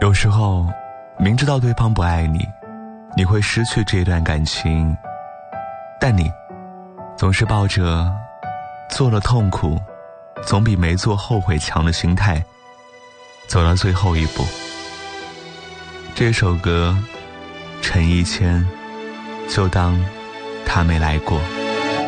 有时候明知道对方不爱你，你会失去这段感情，但你总是抱着做了痛苦总比没做后悔强的心态走到最后一步。这首歌陈奕谦，就当他没来过。